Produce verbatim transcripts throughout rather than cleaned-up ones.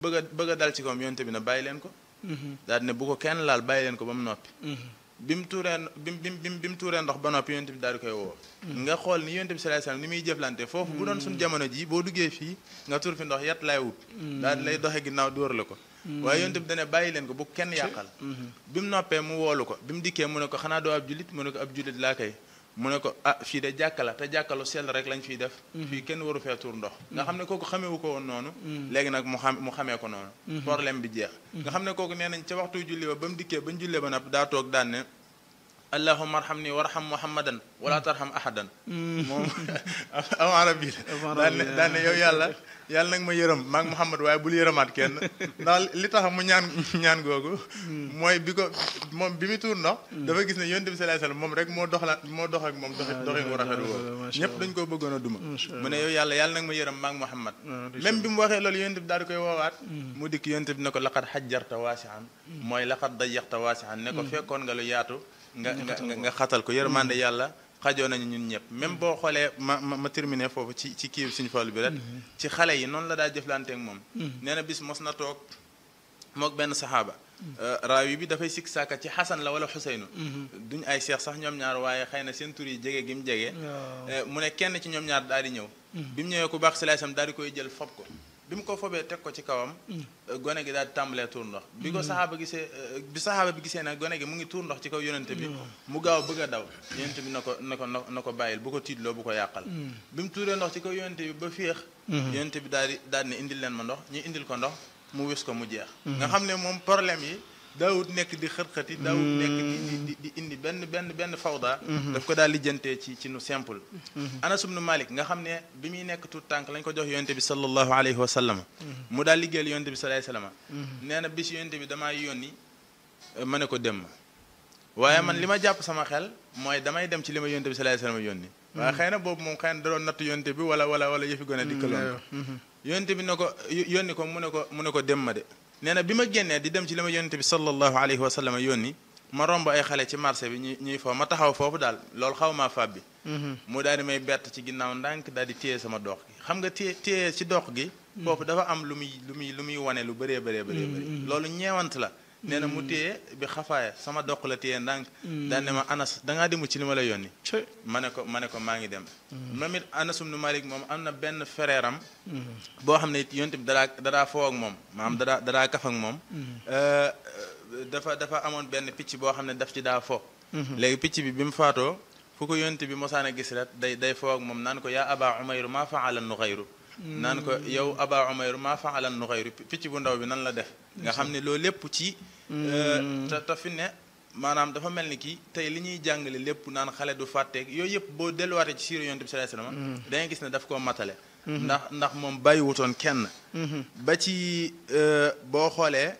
bëgg a bëgg a dal ci kawam yonent bi na bàyyi leen ko daal ne bu ko kenn laal bàyyi leen ko ba mu noppi bi mu tuuree bi mu bi mu bi mu tuuree ndox ba noppi yonent bi daal di koy woo nga xool ni yonent bi sallallahu alayhi wasallam ni muy jëflante foofu bu doon suñu jamono ji boo duggee fii nga tuur fi ndox yat lay wut daal di lay doxe ginnaaw dóor la ko waaye yonent bi dane bàyyi leen ko bu kenn yàqal bi mu noppee mu woolu ko bi mu dikkee mu ne ko xanaa doo ab jullit mu ne ko ab jullit laa kay mu ne ko ah fii de jàkka la te jàkkalu sell rek lañ fiy def fii kenn waru fee tuur ndox nga xam ne kooku xamewu ko woon noonu léegi nag mu xam mu xamee ko noonu problème bi jeex nga xam ne kooku nee nañ ca waxtu julli ba ba mu dikkee ba ñu jullee ba nag daa toog daan ne allahumma arhamni warham muhammadan wala tarham ahadan moom am arab yi daan ne daan ne yow yàlla yàlla nag ma yërëm maag muhammad waaye bul yërëmaat kenn ndax li tax mu ñaan ñaan googu mooy bi ko moom bi mu tuur ndox dafa gis ne yonent bi sallallahu alayhi wasallam moom rek moo dox la moo dox ak moom doxi doxin wu rafet woowu ñëpp dañ koo bëggoon a duma mu ne yow yàlla yàlla nag ma yërëm maag muhammad même bi mu waxee loolu yonent bi daal di koy woowaat mu dikk yonent bi ne ko laqad hajjarta waasi'an mooy laqad dayyaqta waasi'an ne ko fekkoon nga lu yaatu nga nga nga xatal ko yërmande yàlla xajoo nañu ñun ñëpp même boo xoolee ma ma ma terminé foofu ci ci kii suñu fàllu bi rek ci xale yi noonu la daa jëflanteek moom nee na bis mos na toog mook benn saxaaba raawi bi dafay sikk sàkka ci xasan la wala xuseynu duñ ay seex sax ñoom ñaar waaye xëy na seen tur yi jege gi mu jege mu ne kenn ci ñoom ñaar daal di ñëw bi mu ñëwee ku baax salaay sam daal di koy jël fob ko bi mu ko fobee teg ko ci kawam gone gi daal di tàmbalee tuur ndox bi ko saxaaba gisee bi saxaaba bi gisee nag gone gi mu ngi tuur ndox ci kaw yonente bi mu gaaw bëgg a daw yonente bi na ko na ko na ko bàyyil bu ko tiitloo bu ko yàqal bi mu tuuree ndox ci kaw yonente bi ba féex yonente bi daal di daal ne indil leen ma ndox ñu indil ko ndox mu wis ko mu jeex nga xam ne moom problème yi daawut nekk di xët-xëti daawut nekk di di di indi benn benn benn fawda daf ko daal lijjantee ci ci nu simple Anas ibn Malik nga xam ne bi muy nekk tout tànk lañ ko jox yonente bi sallallahu alayhi wa sallam mu daal liggéeyal yonente bi sallallahu alayhi wa sallam nee na bis yonente bi damaa yónni ma ne ko dem waaye man li ma jàpp sama xel mooy damay dem ci li ma yonente bi sallallahu alayhi wa sallam yónni waaye xëy na boobu moom xëy na da doon natt yonente bi wala wala wala yëfi gone dikkaloon yonente bi ne ko yónni ko mu ne ko mu ne ko dem ma de nee na bi ma génnee di dem ci li ma yonente bi sallallahu alayhi wa sallam yónni ma romb ay xale ci marché bi ñuy ñuy foofu ma taxaw foofu daal loolu xaw maa fab bi mu daal di may bett ci ginnaaw ndànk daal di téye sama dox gi xam nga téye téye ci dox gi foofu dafa am lu muy lu muy lu muy wane lu bëree bëree bëree bëri loolu ñeewant la nee na mu téye bi xafaaya sama dox la téye ndànk daal ne ma Anas dangaa demul ci li ma la yónni ma ne ko ma ne ko maa ngi dem moom it Anas ibn Malik moom am na benn frère am boo xam ne it yonte bi dadaa dadaa foo ak moom maanaam dadaa dadaa kaf ak moom dafa dafa amoon benn picc boo xam ne daf ci daa fo léegi picc bi bi mu faatoo fu ko yonte bi mosaana gis rek day day foo ak moom naan ko yaa aba umayru maa faala nuxayru naan ko yow aba umayru maa faala nuxayru picc bu ndaw bi nan la def nga xam ne loolu lépp ci te te fi ne maanaam dafa mel ni kii tey li ñuy jàngale lépp naan xale du fàtteeg yooyu yëpp boo delluwaatee ci siira yonte bi sallallahu alayhi wasallam da ngay gis ne daf koo matale ndax ndax moom bàyyiwutoon kenn ba ci boo xoolee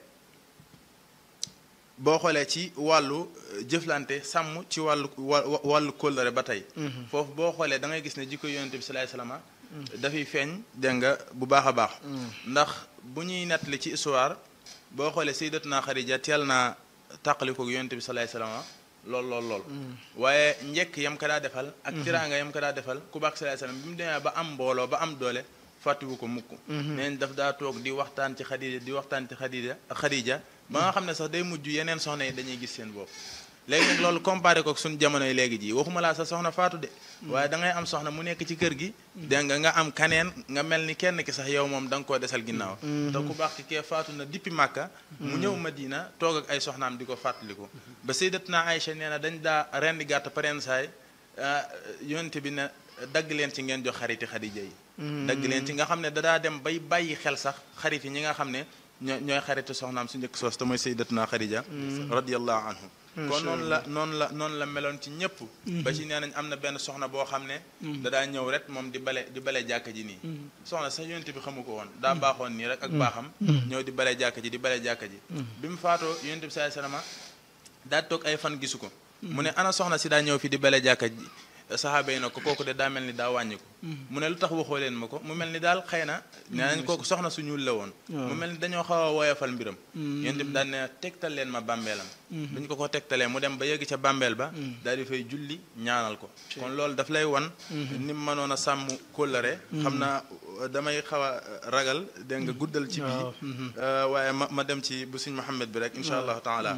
boo xoolee ci wàllu jëflante sàmm ci wàllu wàllu kóllëre ba tey foofu boo xoolee da ngay gis ne jikko yonte bi sallallahu alayhi wasallam dafay feeñ dégg nga bu baax a baax ndax bu ñuy nettali ci histoire boo xoolee sayyidatuna Xadija teel naa tàqaliko yonte bi sallallahu alayhi wasallam lool lool lool waaye njëkk yam ka daa defal ak tiraanga yam ka daa defal ku baax sallallahu alayhi wasallam bi mu demee ba am mbooloo ba am doole fàttiwu ko mukk neen daf daa toog di waxtaan ci Xadija di waxtaan ci Xadija Xadija ba nga xam ne sax day mujj yeneen soxna yi dañuy gis seen bopp léegi nag loolu comparé ko suñu jamono yi léegi ji waxuma laa sa soxna faatu de waaye da ngay am soxna mu nekk ci kër gi dégg nga nga am kaneen nga mel ni kenn ki sax yow moom da nga koo desal ginnaaw te ku baax ki kee faatu na depuis Màkka mu ñëw Madina toog ak ay soxnaam di ko fàttaliku ba sayyidatuna Aïcha nee na dañ daa rendi gàtt pareen saay yonte bi ne dagg leen ci ngeen jox xariti Xadija yi dagg leen ci nga xam ne dadaa dem bay bàyyi xel sax xarit yi ñi nga xam ne ñoo ñooy xaritu soxnaam su njëkk soos te mooy sayyidatuna Xadija radiyallahu anhu kon noonu la noonu la noonu la meloon ci ñëpp ba ci nee nañ am na benn soxna boo xam ne dadaa ñëw rek moom di bale di bale jàkka ji nii soxna sax yonte bi xamu ko woon daa baaxoon nii rek ak baaxam ñëw di bale jàkka ji di bale jàkka ji bi mu faatoo yonte bi sallallahu alayhi wasallam daa toog ay fan gisu ko mu ne ana soxna si daa ñëw fi di bale jàkka ji saxaaba yi na ko kooku de daa mel ni daa wàññi ko mu ne lu tax waxoo leen ma ko mu mel ni daal xëy na nee nañ kooku soxna su ñuul la woon mu mel ni dañoo xaw a woyofal mbiram yonent bi daal ne tegtal leen ma bàmbeelam buñ ko ko tegtalee mu dem ba yegg ca bàmbeel ba daal di fay julli ñaanal ko kon loolu daf lay wan ni mu mënoon a sàmm kóllëre xam naa damay xaw a ragal dégg nga guddal ci bii waaye ma ma dem ci bu Sëñ Muhammad bi rek insha allahu taala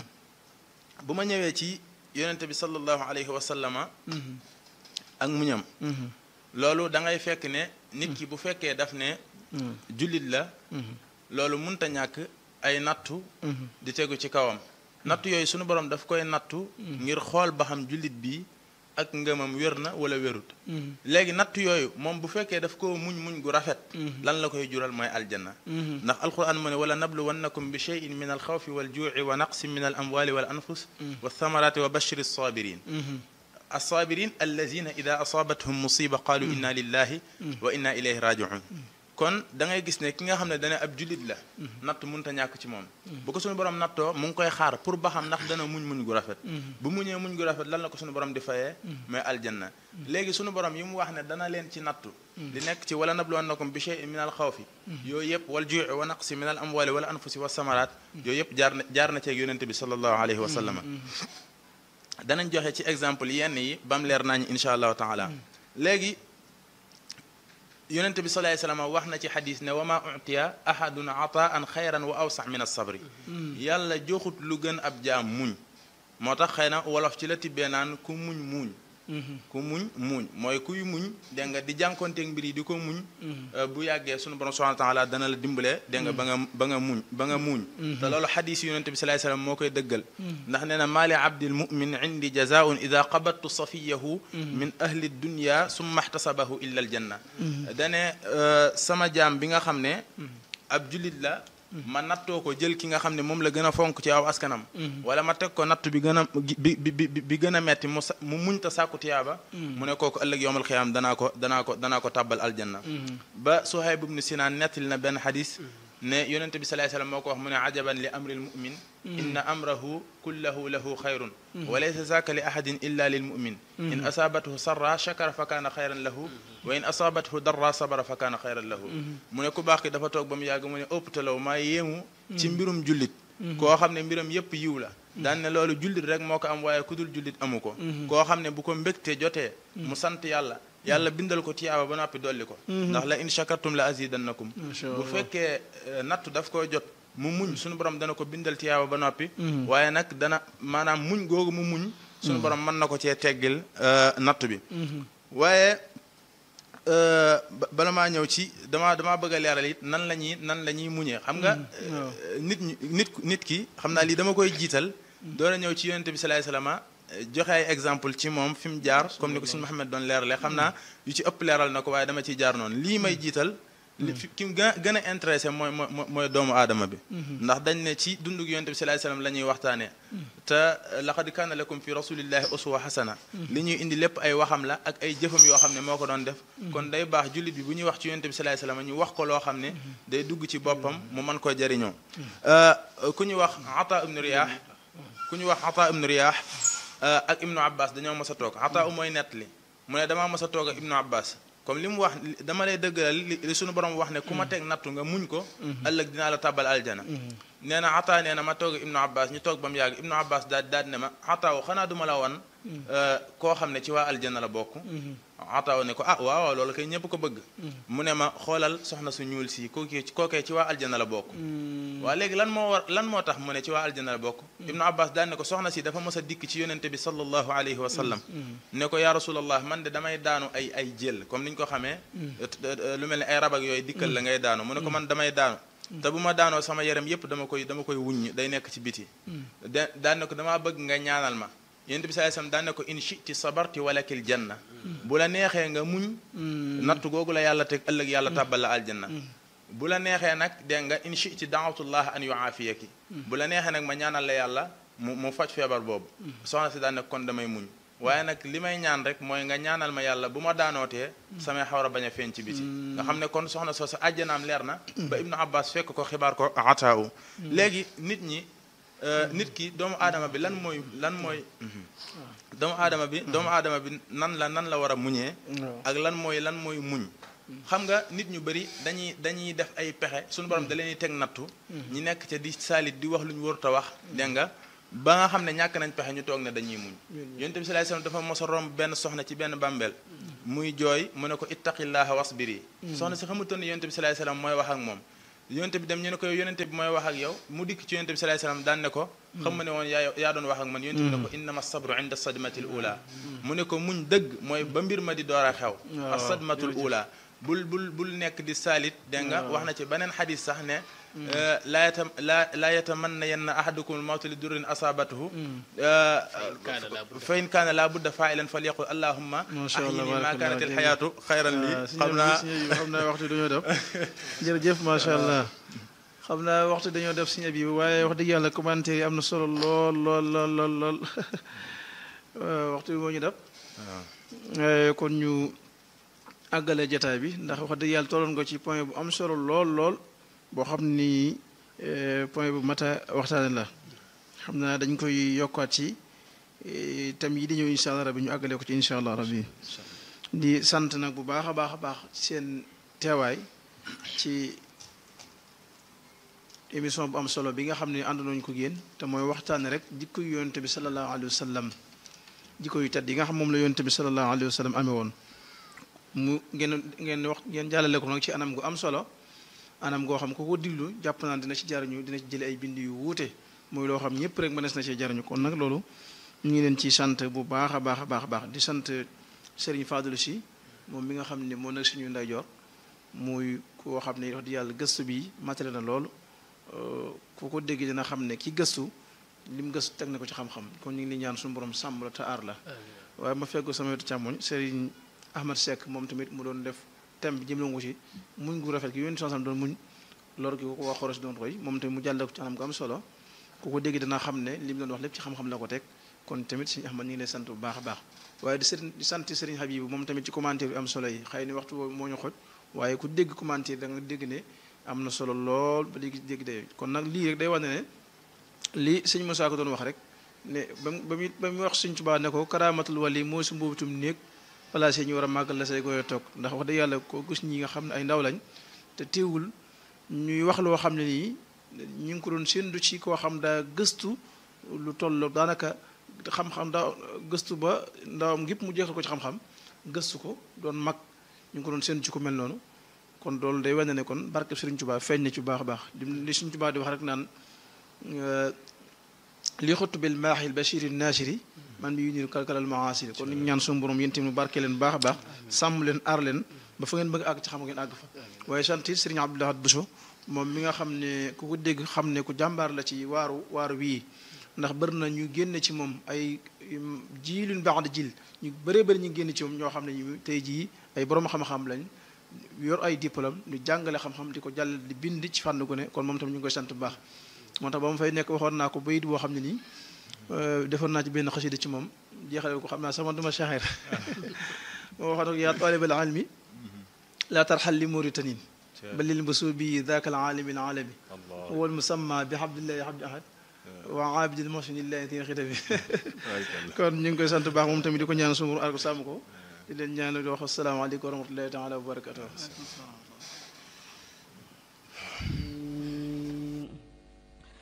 bu ma ñëwee ci yonente bi sallallahu alayhi wa sallama ak muñam loolu da ngay fekk ne nit ki bu fekkee daf ne jullit la loolu munta ñàkk ay nattu di tegu ci kawam nattu yooyu sunu borom daf koy nattu ngir xool ba xam jullit bi ak ngëmam wér na wala wérut léegi nattu yooyu moom bu fekkee daf ko muñ muñ gu rafet lan la koy jural mooy aljanna ndax alquran mu ne wala nabluwannakum bi cheyin min alxawfi waljuuci wa naqsin min al amwali wal anfus walthamarati wa bashiri alsabirin alsabirin allazina ida asaabathum musiba qalu inna lillahi wa inna ilayhi rajiun kon da ngay gis ne ki nga xam ne dana ab jullit la natt mënta ñàkk ci moom bu ko suñu borom nattoo mu ngi koy xaar pour ba xam ndax dana muñ muñ gu rafet bu muñee muñ gu rafet lan la ko suñu borom di fayee mais aljanna léegi suñu borom yi mu wax ne dana leen ci nattu li nekk ci wala nabluwannakum bi shay'in min al xawfi yooyu yëpp wal juu'i wa naqsi min al amwali wal anfusi wa samaraat yooyu yëpp jaar na jaar na ceeg yonente bi sallallahu alayhi wa sallama danañ joxe ci exemple yenn yi bam leer nañ insha allahu taala léegi yonente bi sallallahu alayhi wasallam wax na ci xadis ne wa ma utiya ahadun ataan xayran wa awsax min as-sabri yàlla joxut lu gën ab jaam muñ moo tax xëy na wolof ci la tibbee naan ku muñ muñ ku muñ muñ mooy kuy muñ dégg nga di jànkonteeg mbir yi di ko muñ bu yàggee sunu borom subhanahu wa taala dana la dimbalee dégg nga ba nga ba nga muñ ba nga muñ te loolu xadis yi yonente bi sallallahu alayhi wasallam moo koy dëggal ndax nee na maa li abdil mumin indi jazaun ida qabattu safiyahu min ahli dunya summa ihtasabahu illa al janna dane sama jaam bi nga xam ne ab julit la ma nattoo ko jël ki nga xam ne moom la gën a fonk ci aw askanam wala ma teg ko natt bi gën a bi bi bi gën a metti mu sa mu muñ ta sàkku tiyaaba mu ne kooku ëllëg yowmal xiyaam danaa ko danaa ko danaa ko tàbbal aljanna ba Suhayb ibn Sinaan nettali na benn xadis ne yonente bi sallallahu alayhi wasallam moo ko wax mu ne ajaban li amril mu'min inna amrahu kullahu lahu xayrun wa laysa zaaka li ahadin illa lil mu'min in asaabathu sarra shakara fa kaana xayran lahu wa in asaabathu darra sabara fa kaana xayran lahu mu ne ku baax ki dafa toog ba mu yàgg mu ne ëpptalaw maa yéemu ci mbirum jullit koo xam ne mbiram yépp yiw la daan ne loolu jullit rek moo ko am waaye ku dul jullit amu ko koo xam ne bu ko mbégte jotee mu sant yàlla yàlla bindal ko tiyaaba ba noppi dolli ko ndax la in shakartum la azidannakum bu fekkee nattu daf koy jot mu muñ suñu borom dana ko bindal tiyaaba ba noppi waaye nag dana maanaam muñ googu mu muñ suñu borom mën na ko cee teggil nattu bi waaye bala maa ñëw ci damaa damaa bëgg a leeral it nan la ñuy nan la ñuy muñee xam nga nit ñi nit nit ki xam naa lii dama koy jiital doora ñëw ci yonente bi sallallahu alayhi wasallam joxe ay exemple ci moom fi mu jaar comme ni ko Sëñ Muhammad doon leerale xam naa yu ci ëpp leeral na ko waaye dama ciy jaar noonu lii may jiital li fi ki mu gën a gën a intéressé mooy mooy mooy doomu aadama bi ndax dañ ne ci dundug yonent bi sallallahu alayhi wasallam la ñuy waxtaanee te laqad kaana lakum fi rasulillahi uswa hasana li ñuy indi lépp ay waxam la ak ay jëfam yoo xam ne moo ko doon def kon day baax jullit bi bu ñuy wax ci yonent bi sallallahu alayhi wasallam ñu wax ko loo xam ne day dugg ci boppam mu mën koo jëriñoo ku ñu wax Ata ibnu Riyah ku ñu wax Ata ibnu Riyah ak Ibnu Abbas dañoo mës a toog Ata mooy nettali mu ne damaa mës a toog ak Ibnu Abbas comme li mu wax dama lay dëggalal li suñu borom wax ne ku ma teg nattu nga muñ ko ëllëg dinaa la tàbbal aljana nee na Ata nee na ma toog Ibnu Abbas ñu toog ba mu yàgg Ibnu Abbas daal daal ne ma Ata xanaa duma la wan koo xam ne ci waa aljana la bokk Ata ne ko ah waaw waaw loolu kay ñëpp ko bëgg mu ne ma xoolal soxna su ñuul si kookee kookee ci waa aljana la bokk waaw léegi lan moo war lan moo tax mu ne ci waa aljana la bokk Ibnu Abbas daal ne ko soxna si dafa mës a dikk ci yonente bi sallallahu alayhi wa sallam ne ko yaa rasulallah man de damay daanu ay ay jël comme ni ñu ko xamee lu mel ne ay rab ak yooyu dikkal la ngay daanu mu ne ko man damay daanu te bu ma daanoo sama yaram yépp dama koy dama koy wuññ day nekk ci biti da daan ne ko damaa bëgg nga ñaanal ma yonent bi sallallahu alayhi wasallam daan ne ko in shi'ti sabarti walakil janna bu la neexee nga muñ nattu googu la yàlla teg ëllëg yàlla tàbbal la aljanna bu la neexee nag dégg nga in shi'ti da'awtullah an yu'afiyaki bu la neexee nag ma ñaanal la yàlla mu mu faj feebar boobu soxna si daan ne kon damay muñ waaye nag li may ñaan rek mooy nga ñaanal ma yàlla bu ma daanootee samay xawra bañ a feeñ ci biti nga xam ne kon soxna soo sa àjjanaam leer na ba Ibnu Abbas fekk ko xibaar ko ataaw léegi nit ñi nit ki doomu aadama bi lan mooy lan mooy doomu aadama bi doomu aadama bi nan la nan la war a muñee ak lan mooy lan mooy muñ xam nga nit ñu bëri dañuy dañuy def ay pexe suñu borom da leen di teg nattu ñi nekk ca di saalit di wax lu ñu warut a wax dégg nga ba nga xam ne ñàkk nañ pexe ñu toog ne dañuy muñ yonent bi sallallahu alayhi wasallam dafa mos a romb benn soxna ci benn bàmbeel muy jooy mu ne ko ittaqillaha wasbiri soxna si xamutoon ne yonent bi sallallahu alayhi wasallam mooy wax ak moom yonent bi dem ñu ne ko yonent bi mooy wax ak yow mu dikk ci yonent bi sallallahu alayhi wasallam daan ne ko xam ma ne woon yaa yaa doon wax ak man yonent bi ne ko innama sabru inda sadmatil ula mu ne ko muñ dëgg mooy ba mbir ma di door a xew as sadmatul ula bul bul bul nekk di saalit dégg nga wax na ci beneen xadis sax ne laa yata laa laa yatamanna yanna ahadukum al-mawta li durrin asabatuhu fa in kaana laa budda fa'ilan falyaqul allahumma ahyini ma kanat al-hayatu xayran li xam naa xam naa waxtu dañoo def jërëjëf macha allah xam naa waxtu dañoo def Sëriñ Abibu waaye wax dëgg yàlla commentaire yi am na solo lool lool lool lool lool waxtu bi moo ñu def kon ñu àggale jataay bi ndax wax dëgg yàlla tolloon nga ci point bu am solo lool lool boo xam ni point bu mat a waxtaane la xam naa dañ koy yokkaat ci thème yi di ñëw incha allah rabbi ñu àggale ko ci incha allah rabbi di sant nag bu baax a baax a baax ci seen teewaay ci émission bu am solo bi nga xam ne ànd nañu ko génn te mooy waxtaane rek jikko yu yonent bi sallallahu alayhi wa sallam jikko yu tedd yi nga xam moom la yonent bi sallallahu alayhi wa sallam amee woon mu ngeen ngeen wax ngeen jàllale ko nag ci anam gu am solo anam goo xam ko ko diglu jàpp naa dina ci jariñu dina ci jële ay bind yu wuute muy loo xam ñëpp rek mënees na cee jariñu kon nag loolu ñu ngi leen ci sant bu baax a baax a baax a baax di sant Serigne Fadilou Sy moom mi nga xam ne moo nag suñu ndeyjoor muy koo xam ne wax di yàlla gëstu bi matériel na loolu ku ko dégg dina xam ne ki gëstu lim gëstu teg na ko ci xam-xam kon ñu ngi li ñaan suñu borom sàmm la te aar la waaye ma fekk sama wetu càmmoñ Serigne Ahmad Seck moom tamit mu doon def thème bi jëmloo ko ci muñ gu rafet gi yéen sansam doon muñ lor gi ko ko wax xoros doon koy moom tamit mu jàllale ko ci anam gu am solo ku ko dégg dana xam ne li mu doon wax lépp ci xam-xam la ko teg kon tamit Serigne Ahmad ñu ngi lay sant bu baax a baax waaye di sëriñ di sant Serigne Habibou moom tamit ci commentaire bi am solo yi xëy ni waxtu boobu moo ñu xoj waaye ku dégg commentaire da nga dégg ne am na solo lool ba léegi dégg day kon nag lii rek day wane ne lii sëñ Moussa ko doon wax rek ne ba mu ba mu ba mu wax Sëñ Tuubaa ne ko karaamatul wali moo si mboobutum néeg place yi ñu war a màggal la say goyo toog ndax wax dëgg yàlla ko gis ñi nga xam ne ay ndaw lañ te teewul ñuy wax loo xam ne nii ñu ngi ko doon séentu ci koo xam daa gëstu lu toll daanaka xam-xam daa gëstu ba ndawam gépp mu jeexal ko ci xam-xam gëstu ko doon mag ñu ngi ko doon séentu ci ku mel noonu kon loolu day wane ne kon barke Sëriñ Tuubaa feeñ na ci bu baax a baax li Sëriñ Tuubaa di wax rek naan li xottu bil maaxil bashiri naasiri man mi yu niru kalkalal maasiri kon ñu ñaan suñu borom yéen tamit mu barke leen baax a baax sàmm leen aar leen ba fa ngeen bëgg àgg ci xam ngeen àgg fa waaye sant it Sëriñ Abdou Lahad Bousso moom mi nga xam ne ku ko dégg xam ne ku jàmbaar la ci waaru waaru wii ndax bëri na ñu génne ci moom ay jiilun ba'da jiil ñu bëree bëri ñu génne ci moom ñoo xam ne ñu tey jii ay borom xam-xam lañ yor ay diplôme ñu jàngale xam-xam di ko jàll di bind ci fànn gu ne kon moom tam ñu ngi koy sant bu baax moo tax ba mu fay nekk waxoon naa ko bayit boo xam ne nii defoon naa ci benn xasida ci moom jeexale ko xam naa sama duma shaa'ir moo waxoon ko yaa taalibal ilmi laa tarxal li Mauritanie bal lil busubi daaka al aalimi al aalami huwa al musamma bi abdillahi abdi ahad wa abdil mohsin illahi tiin xitabi kon ñu ngi koy sant baax moom tamit di ko ñaan sumur ar ko sàmm ko di leen ñaan di wax asalaamaaleykum wa rahmatullahi taala wa barakatuh